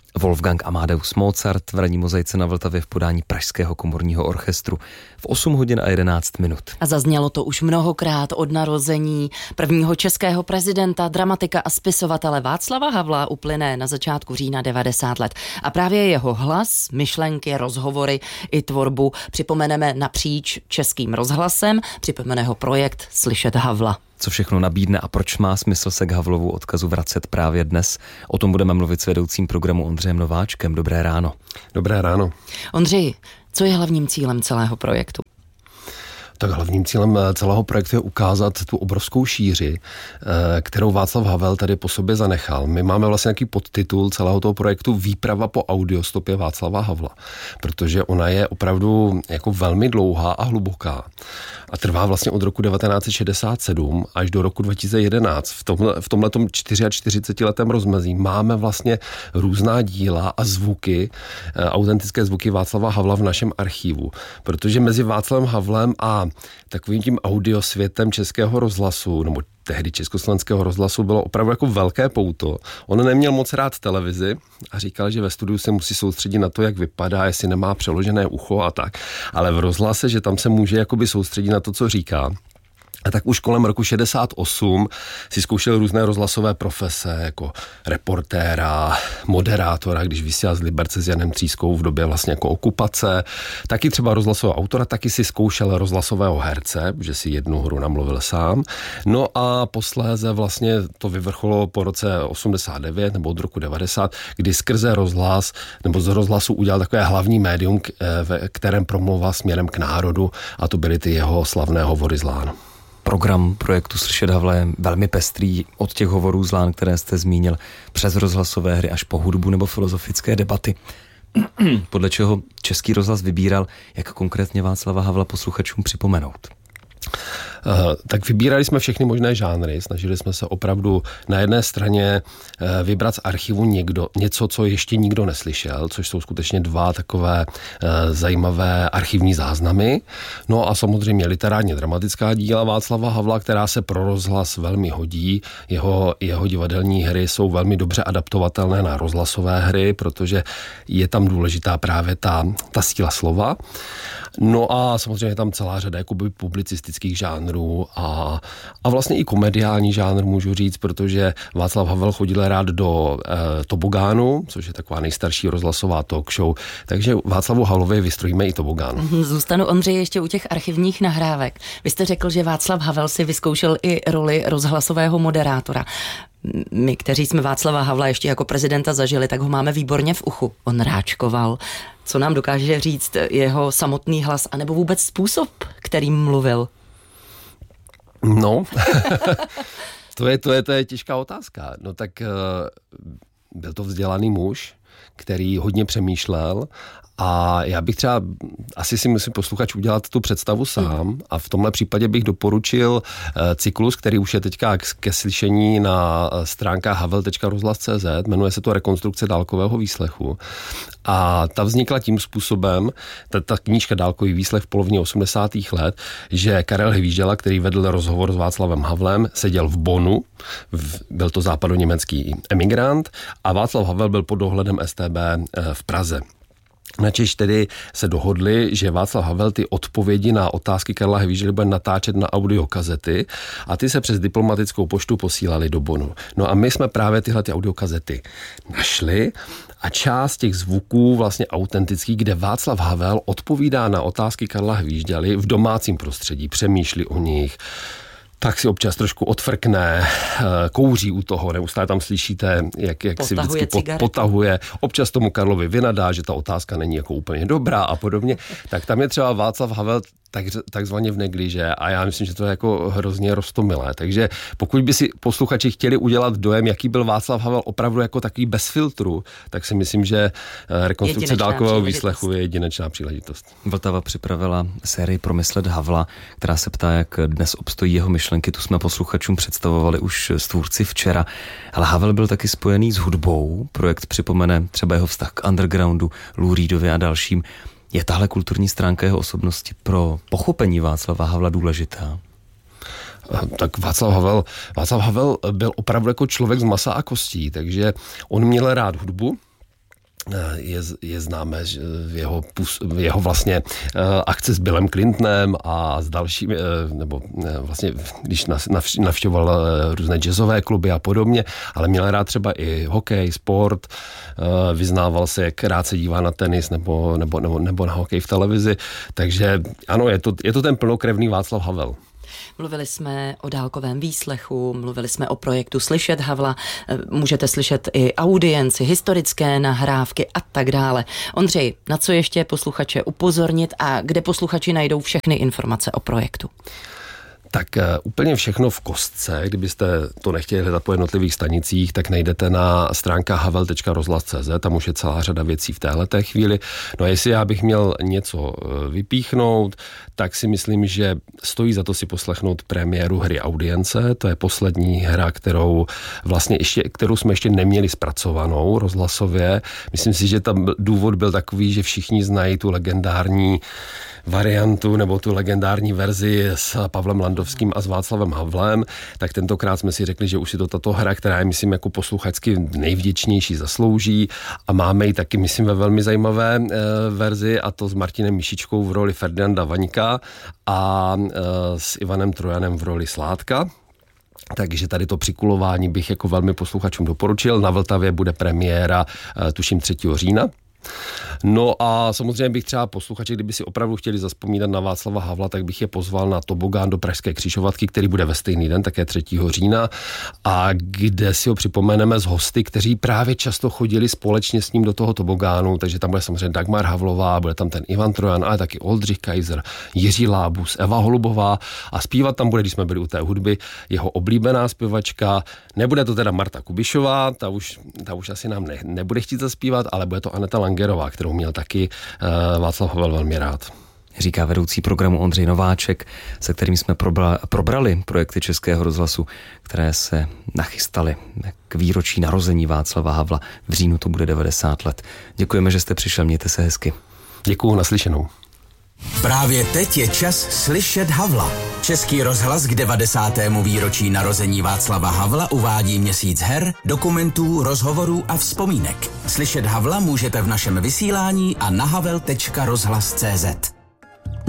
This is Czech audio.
Wolfgang Amadeus Mozart v ranní mozaice na Vltavě v podání Pražského komorního orchestru v 8 hodin a 11 minut. A zaznělo to už mnohokrát od narození prvního českého prezidenta, dramatika a spisovatele Václava Havla uplyne na začátku října 90 let. A právě jeho hlas, myšlenky, rozhovory i tvorbu připomeneme napříč Českým rozhlasem, připomene ho projekt Slyšet Havla. Co všechno nabídne a proč má smysl se k Havlovu odkazu vracet právě dnes? O tom budeme mluvit s vedoucím programu Ondřejem Nováčkem. Dobré ráno. Dobré ráno. Ondřej, co je hlavním cílem celého projektu? Tak hlavním cílem celého projektu je ukázat tu obrovskou šíři, kterou Václav Havel tady po sobě zanechal. My máme vlastně nějaký podtitul celého toho projektu Výprava po audiostopě Václava Havla, protože ona je opravdu jako velmi dlouhá a hluboká a trvá vlastně od roku 1967 až do roku 2011. V tomhletom 44letém rozmezí máme vlastně různá díla a zvuky, autentické zvuky Václava Havla v našem archivu, protože mezi Václavem Havlem a takovým tím audiosvětem Českého rozhlasu, nebo tehdy Československého rozhlasu, bylo opravdu jako velké pouto. On neměl moc rád televizi a říkal, že ve studiu se musí soustředit na to, jak vypadá, jestli nemá přeložené ucho a tak. Ale v rozhlase, že tam se může jakoby soustředit na to, co říká. A tak už kolem roku 68 si zkoušel různé rozhlasové profese, jako reportéra, moderátora, když vysílal z Liberce s Janem Třískou v době vlastně jako okupace, taky třeba rozhlasového autora, taky si zkoušel rozhlasového herce, že si jednu hru namluvil sám. No a posléze vlastně to vyvrcholilo po roce 89 nebo od roku 90, kdy skrze rozhlas nebo z rozhlasu udělal takové hlavní médium, ve kterém promlouval směrem k národu, a to byly ty jeho slavné hovory z Lán. Program projektu Slyšet Havla je velmi pestrý, od těch hovorů z Lán, které jste zmínil, přes rozhlasové hry až po hudbu nebo filozofické debaty. Podle čeho Český rozhlas vybíral, jak konkrétně Václava Havla posluchačům připomenout? Tak vybírali jsme všechny možné žánry, snažili jsme se opravdu na jedné straně vybrat z archivu něco, co ještě nikdo neslyšel, což jsou skutečně dva takové zajímavé archivní záznamy. No a samozřejmě literárně dramatická díla Václava Havla, která se pro rozhlas velmi hodí. Jeho divadelní hry jsou velmi dobře adaptovatelné na rozhlasové hry, protože je tam důležitá právě ta síla slova. No a samozřejmě je tam celá řada jakoby publicistických žánrů a vlastně i komediální žánr, můžu říct, protože Václav Havel chodil rád do Tobogánu, což je taková nejstarší rozhlasová talk show, takže Václavu Havlovi vystrojíme i Tobogán. Zůstanu, Ondřej, ještě u těch archivních nahrávek. Vy jste řekl, že Václav Havel si vyzkoušel i roli rozhlasového moderátora. My, kteří jsme Václava Havla ještě jako prezidenta zažili, tak ho máme výborně v uchu. On ráčkoval. Co nám dokáže říct jeho samotný hlas, anebo vůbec způsob, kterým mluvil? No, to je těžká otázka. No tak byl to vzdělaný muž, který hodně přemýšlel, a já bych třeba, asi si musím posluchač udělat tu představu sám, a v tomhle případě bych doporučil cyklus, který už je teďka ke slyšení na stránkách havel.rozhlas.cz, jmenuje se to Rekonstrukce dálkového výslechu. A ta vznikla tím způsobem, ta knížka Dálkový výslech v polovině 80. let, že Karel Hvížděla, který vedl rozhovor s Václavem Havlem, seděl v Bonnu, byl to západoněmecký emigrant, a Václav Havel byl pod dohledem StB v Praze. Načež tedy se dohodli, že Václav Havel ty odpovědi na otázky Karla Hvížděly bude natáčet na audiokazety a ty se přes diplomatickou poštu posílali do Bonnu. No a my jsme právě tyhle ty audiokazety našli a část těch zvuků vlastně autentických, kde Václav Havel odpovídá na otázky Karla Hvížděly v domácím prostředí, přemýšlí o nich, tak si občas trošku odfrkne, kouří u toho, neustále tam slyšíte, jak si vždycky potahuje. Občas tomu Karlovi vynadá, že ta otázka není jako úplně dobrá a podobně. Tak tam je třeba Václav Havel takzvaně v negliže a já myslím, že to je jako hrozně roztomilé. Takže pokud by si posluchači chtěli udělat dojem, jaký byl Václav Havel opravdu jako takový bez filtru, tak si myslím, že rekonstrukce dálkového výslechu je jedinečná příležitost. Vltava připravila sérii Promyslet Havla, která se ptá, jak dnes obstojí jeho myšlenky. Tu jsme posluchačům představovali už s tvůrci včera. Ale Havel byl taky spojený s hudbou. Projekt připomene třeba jeho vztah k undergroundu, Lou Reedovi a dalším. Je tahle kulturní stránka jeho osobnosti pro pochopení Václava Havla důležitá? Tak Václav Havel byl opravdu jako člověk z masa a kostí, takže on měl rád hudbu, je známé jeho vlastně akce s Billem Clintonem a s dalšími, nebo vlastně když navštěvoval různé jazzové kluby a podobně, ale měl rád třeba i hokej, sport, vyznával se, jak rád se dívá na tenis nebo na hokej v televizi, takže ano, je to ten plnokrevný Václav Havel. Mluvili jsme o dálkovém výslechu, mluvili jsme o projektu Slyšet Havla, můžete slyšet i audienci, historické nahrávky a tak dále. Ondřej, na co ještě posluchače upozornit a kde posluchači najdou všechny informace o projektu? Tak úplně všechno v kostce, kdybyste to nechtěli hledat po jednotlivých stanicích, tak najdete na stránkách havel.rozhlas.cz, tam už je celá řada věcí v téhleté chvíli. No a jestli já bych měl něco vypíchnout, tak si myslím, že stojí za to si poslechnout premiéru hry Audience, to je poslední hra, kterou jsme ještě neměli zpracovanou rozhlasově. Myslím si, že tam důvod byl takový, že všichni znají tu legendární variantu nebo tu legendární verzi s Pavlem Landovským a s Václavem Havlem, tak tentokrát jsme si řekli, že už si to tato hra, která je, myslím, jako posluchačsky nejvděčnější, zaslouží a máme ji taky, myslím, ve velmi zajímavé verzi, a to s Martinem Mišičkou v roli Ferdinanda Vaňka a s Ivanem Trojanem v roli Sládka. Takže tady to přikulování bych jako velmi posluchačům doporučil. Na Vltavě bude premiéra, tuším 3. října. No a samozřejmě bych třeba posluchači, kdyby si opravdu chtěli zazpomínat na Václava Havla, tak bych je pozval na tobogán do Pražské křižovatky, který bude ve stejný den, také 3. října, a kde si ho připomeneme s hosty, kteří právě často chodili společně s ním do toho tobogánu, takže tam bude samozřejmě Dagmar Havlová, bude tam ten Ivan Trojan, ale taky Oldřich Kaiser, Jiří Lábus, Eva Holubová, a zpívat tam bude, když jsme byli u té hudby, jeho oblíbená zpěvačka. Nebude to teda Marta Kubišová, ta už asi nám nebude chtít zaspívat, ale bude to Aneta Langerová, kterou měl taky Václav Havel velmi rád. Říká vedoucí programu Ondřej Nováček, se kterým jsme probrali projekty Českého rozhlasu, které se nachystaly k výročí narození Václava Havla. V říjnu to bude 90 let. Děkujeme, že jste přišel, mějte se hezky. Děkuju, naslyšenou. Právě teď je čas slyšet Havla. Český rozhlas k 90. výročí narození Václava Havla uvádí měsíc her, dokumentů, rozhovorů a vzpomínek. Slyšet Havla můžete v našem vysílání a na havel.rozhlas.cz.